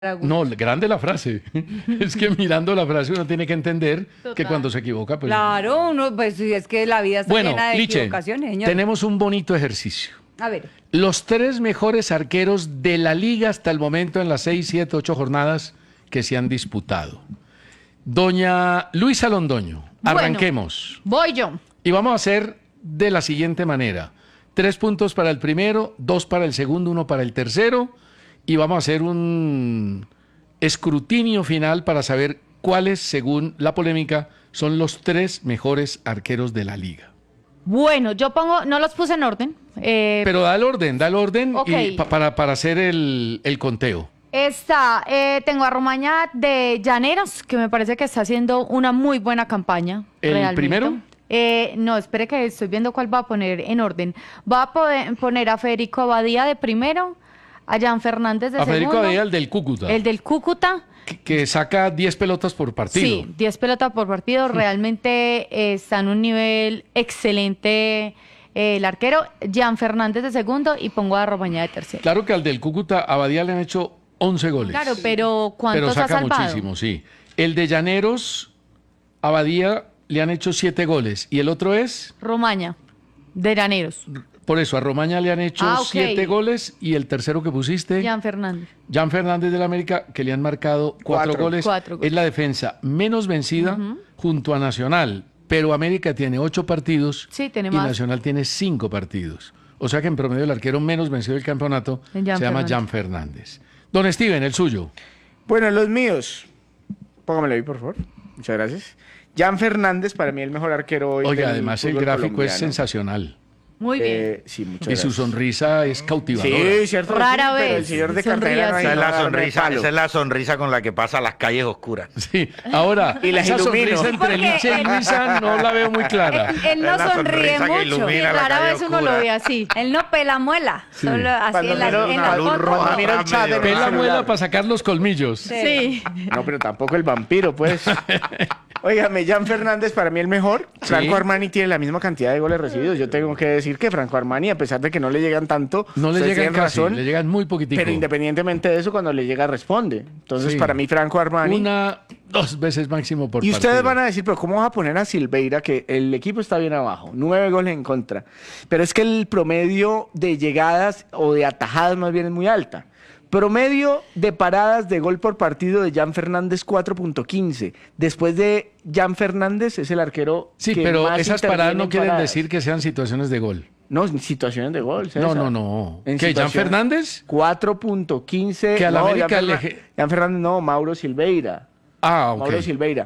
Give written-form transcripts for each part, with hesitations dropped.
No, grande la frase. Es que mirando la frase uno tiene que entender que cuando se equivoca, pues... Claro, uno, pues sí, es que la vida está Bueno, llena de Liche, equivocaciones, señor. tenemos un bonito ejercicio. A ver, Los 3 mejores arqueros de la liga hasta el momento en las 6, 7, 8 jornadas que se han disputado. Doña Luisa Londoño, Bueno. arranquemos. Voy yo. Y vamos a hacer de la siguiente manera. 3 puntos para el primero, 2 para el segundo, 1 para el tercero. Y vamos a hacer un escrutinio final para saber cuáles, según la polémica, son los 3 mejores arqueros de la liga. Bueno, yo pongo, no los puse en orden. Pero da el orden Ok. y para hacer el conteo. Tengo a Romaña de Llaneros, que me parece que está haciendo una muy buena campaña. ¿El realmente. primero? No, espere que estoy viendo cuál va a poner en orden. Va a poner a Federico Abadía de primero, a Jan Fernández de A Federico segundo. Abadía, el del Cúcuta, El del Cúcuta. que saca 10 pelotas por partido. Sí, 10 pelotas por partido. Realmente está en un nivel excelente el arquero. Jan Fernández de segundo y pongo a Romaña de tercero. Claro que al del Cúcuta, a Abadía le han hecho 11 goles. Claro, pero Pero ¿cuántos ha saca salvado? muchísimo, sí. El de Llaneros, a Abadía le han hecho 7 goles. ¿Y el otro es? Romaña, de Llaneros. Por eso, a Romaña le han hecho Ah, ok. 7 goles. Y el tercero que pusiste, Jan Fernández. Jan Fernández del América, que le han marcado 4 goles. 4 goles. Es la defensa menos vencida junto a Nacional. Pero América tiene 8 partidos Sí, tiene y más. Nacional tiene 5 partidos. O sea que en promedio el arquero menos vencido del campeonato se Jan llama Fernández. Jan Fernández. Don Steven, el suyo. Bueno, los míos. Póngamelo ahí, por favor. Muchas gracias. Jan Fernández, para mí el mejor arquero hoy. Oiga, del además el fútbol gráfico es colombiano. sensacional. Muy bien. Sí, muchas Y su gracias. sonrisa es cautivadora. Sí, cierto. Rara sí, pero el vez señor de sonríe Cartagena no así. hay Esa es la nada de sonrisa, palo. esa es la sonrisa con la que pasa las calles oscuras. Sí, ahora, Y las esa ilumino. sonrisa entre Porque Liche y él- Luisa no la veo muy clara. él no Es la sonríe sonrisa que mucho. ilumina la Rara calle vez uno oscura. lo ve así. Él no pela muela, solo así Cuando en la, miro en una la luz foto. roja. Cuando miro el chat de mi Pela celular. muela para sacar los colmillos. Sí. No, pero tampoco el vampiro, pues. Óigame, Jan Fernández para mí el mejor. Franco Armani tiene la misma cantidad de goles recibidos. Yo tengo que decir que Franco Armani, a pesar de que no le llegan tanto, No le ustedes llegan tienen casi, razón, le llegan muy poquitico. pero independientemente de eso, cuando le llega responde. Entonces, Sí. para mí Franco Armani. 2 veces máximo por Y ustedes partido. van a decir, pero ¿cómo vas a poner a Silveira que el equipo está bien abajo? 9 goles en contra. Pero es que el promedio de llegadas o de atajadas más bien es muy alta. Promedio de paradas de gol por partido de Jan Fernández 4.15. Después de Jan Fernández es el arquero Sí, que pero más esas interviene paradas no en quieren paradas. decir que sean situaciones de gol. No, en situaciones de gol. César. No. En ¿Qué, Jan situaciones- Fernández? 4.15. Que a la no, América Jan, le- Jan Fernández no, Mauro Silveira. Ah, ok. Mauro Silveira.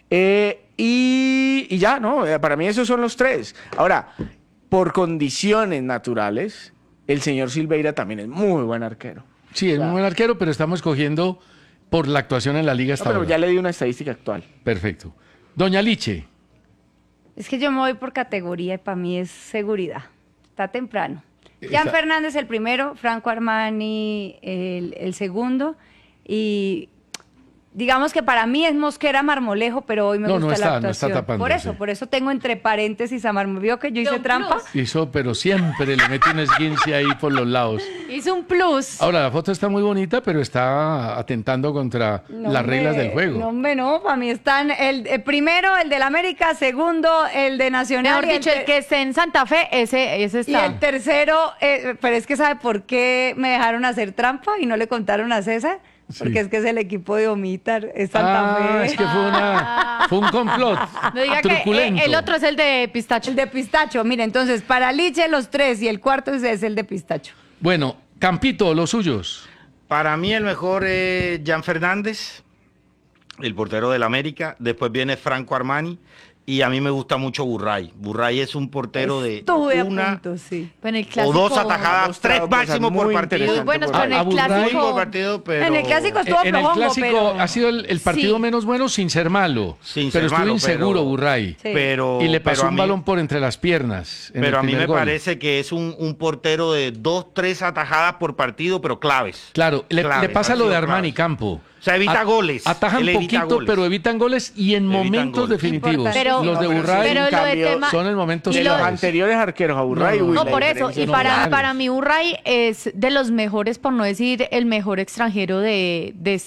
Y ya, ¿no? Para mí esos son los 3. Ahora, por condiciones naturales, el señor Silveira también es muy buen arquero. Sí, es un buen arquero, pero estamos cogiendo por la actuación en la liga No, hasta pero ahora. ya le di una estadística actual. Perfecto. Doña Liche. Es que yo me voy por categoría y para mí es seguridad. Está temprano. Jan Está- Fernández el primero, Franco Armani el segundo y digamos que para mí es Mosquera Marmolejo, pero hoy me No, gusta no está- la no está actuación. tapándose. Por eso tengo entre paréntesis a Marmolejo. ¿Vio que yo hice un trampa? plus. Hizo, pero siempre le mete un esguince ahí por los lados. Hizo un plus. Ahora, la foto está muy bonita, pero está atentando contra No, las reglas hombre, del juego. No, hombre, no. Para mí están el primero, el del América, segundo, el de Nacional. Mejor y dicho, el que esté en Santa Fe, ese Y está. el tercero, pero es que ¿sabe por qué me dejaron hacer trampa y no le contaron a César? Porque Sí. es que es el equipo de Omítar, es Santa Fe. Es que fue un complot No diga que truculento. el otro es el de pistacho. El de pistacho. Mire, entonces, para Liche los 3 y el cuarto es el de pistacho. Bueno, Campito, los suyos. Para mí el mejor es Jan Fernández, el portero del América. Después viene Franco Armani. Y a mí me gusta mucho Burray. Burray es un portero de Estuve a una punto, sí. Bueno, el o clásico. 2 atajadas, Ha mostrado 3 máximo cosas por muy partido. interesantes Bueno, por pero en a el Burray clásico. Por partido, pero... En el clásico estuvo En el flojongo, clásico pero... ha sido el partido Sí. menos bueno sin ser malo. Sin pero ser estuvo malo, inseguro pero- Burray. Sí. Pero, Y le pero pasó a un mí- balón por entre las piernas. en Pero el a mí primer me gol. parece que es un portero de 2, 3 atajadas por partido, pero claves. Claro, le Claves, pasa han lo de sido Armani claves. Campo. O sea, evita goles. Atajan Él evita poquito, goles. pero evitan goles y en Evitan momentos goles. definitivos. Pero- los de No, pero Burray pero lo de tema- son en momentos y De lo- los claves. anteriores arqueros a Burray. No, no, uy, No, la por eso. diferencia Y es para, grande. para mí, Burray es de los mejores, por no decir el mejor extranjero de